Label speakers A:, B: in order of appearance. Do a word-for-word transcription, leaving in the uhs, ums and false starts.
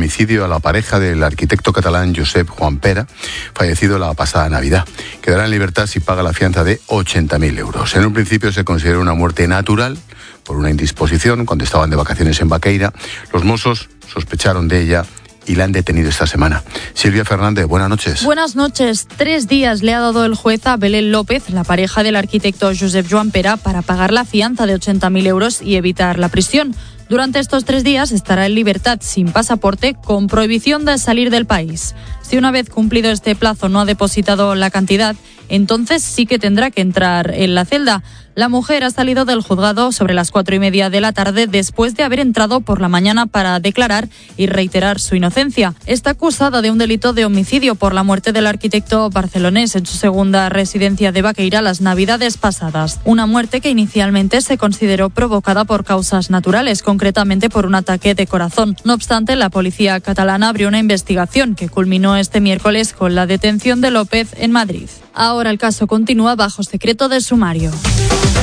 A: homicidio a la pareja del arquitecto catalán Josep Joan Pera, fallecido la pasada Navidad. Quedará en libertad si paga la fianza de ochenta mil euros. En un principio se consideró una muerte natural por una indisposición cuando estaban de vacaciones en Baqueira. Los Mossos sospecharon de ella y la han detenido esta semana. Silvia Fernández, buenas noches.
B: Buenas noches. Tres días le ha dado el juez a Belén López, la pareja del arquitecto Josep Joan Pera, para pagar la fianza de ochenta mil euros y evitar la prisión. Durante estos tres días estará en libertad sin pasaporte, con prohibición de salir del país. Si una vez cumplido este plazo no ha depositado la cantidad, entonces sí que tendrá que entrar en la celda. La mujer ha salido del juzgado sobre las cuatro y media de la tarde después de haber entrado por la mañana para declarar y reiterar su inocencia. Está acusada de un delito de homicidio por la muerte del arquitecto barcelonés en su segunda residencia de Baqueira las navidades pasadas. Una muerte que inicialmente se consideró provocada por causas naturales, concretamente por un ataque de corazón. No obstante, la policía catalana abrió una investigación que culminó este miércoles con la detención de López en Madrid. Ahora el caso continúa bajo secreto de sumario.